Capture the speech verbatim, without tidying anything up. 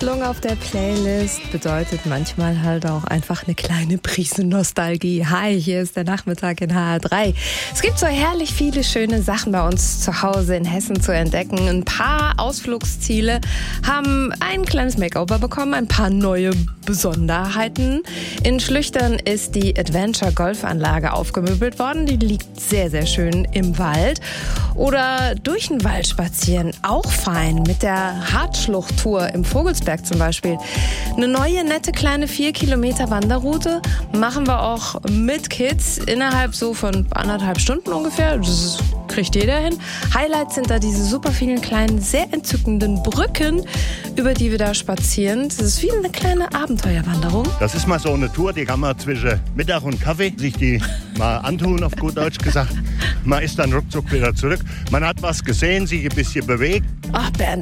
Auf der Playlist bedeutet manchmal halt auch einfach eine kleine Prise Nostalgie. Hi, hier ist der Nachmittag in H R drei. Es gibt so herrlich viele schöne Sachen bei uns zu Hause in Hessen zu entdecken. Ein paar Ausflugsziele haben ein kleines Makeover bekommen, ein paar neue Besonderheiten. In Schlüchtern ist die Adventure-Golfanlage aufgemöbelt worden. Die liegt sehr, sehr schön im Wald. Oder durch den Wald spazieren, auch fein, mit der Hartschlucht-Tour im Vogelsberg zum Beispiel. Eine neue, nette, kleine vier Kilometer Wanderroute machen wir auch mit Kids innerhalb so von anderthalb Stunden ungefähr. Das kriegt jeder hin. Highlights sind da diese super vielen kleinen, sehr entzückenden Brücken, über die wir da spazieren. Das ist wie eine kleine Abenteuerwanderung. Das ist mal so eine Tour, die kann man zwischen Mittag und Kaffee sich die mal antun, auf gut Deutsch gesagt. Man ist dann ruckzuck wieder zurück. Man hat was gesehen, sich ein bisschen bewegt. Ach, Bernd,